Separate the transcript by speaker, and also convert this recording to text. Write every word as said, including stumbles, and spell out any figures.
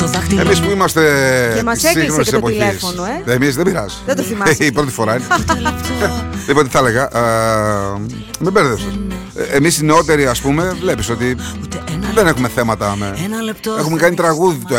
Speaker 1: Εμείς που είμαστε
Speaker 2: και μας έκλεισε και το τηλέφωνο, ε.
Speaker 1: Εμείς δεν πειράζει.
Speaker 2: Δεν το θυμάσαι.
Speaker 1: Η πρώτη φορά είναι. Λοιπόν, τι θα έλεγα. Με μπέρδεψες. Εμείς οι νεότεροι, ας πούμε, βλέπεις ότι δεν έχουμε θέματα με... Έχουμε κάνει τραγούδι το